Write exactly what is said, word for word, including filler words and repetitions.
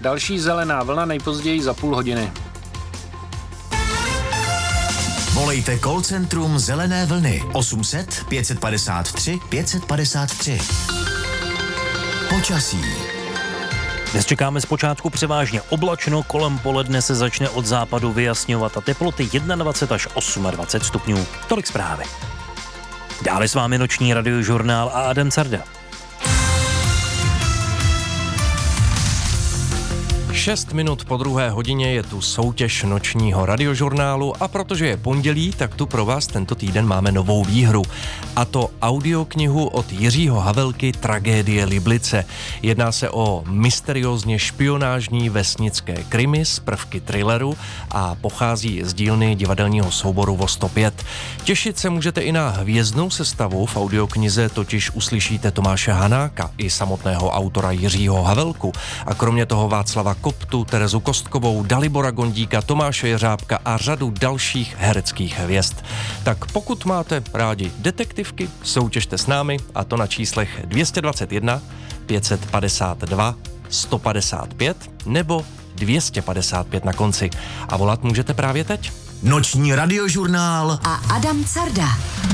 Další zelená vlna nejpozději za půl hodiny. Volejte call centrum Zelené vlny osm set pět padesát tři pět padesát tři. Počasí. Dnes čekáme zpočátku převážně oblačno, kolem poledne se začne od západu vyjasňovat a teploty dvacet jedna až dvacet osm stupňů. Tolik zprávy. Dále s vámi noční radiožurnál a Adam Carda. Šest minut po druhé hodině je tu soutěž nočního radiožurnálu a protože je pondělí, tak tu pro vás tento týden máme novou výhru. A to audioknihu od Jiřího Havelky Tragédie Liblice. Jedná se o mysteriózně špionážní vesnické krimi s prvky thrilleru a pochází z dílny divadelního souboru Vo sto pět. Těšit se můžete i na hvězdnou sestavu. V audioknize totiž uslyšíte Tomáše Hanáka i samotného autora Jiřího Havelku a kromě toho Václava Koptu, Terezu Kostkovou, Dalibora Gondíka, Tomáše Jeřábka a řadu dalších hereckých hvězd. Tak pokud máte rádi detektivky, soutěžte s námi a to na číslech dvě stě dvacet jedna, pět padesát dva, sto padesát pět nebo dvě stě padesát pět na konci. A volat můžete právě teď. Noční radiožurnál a Adam Carda.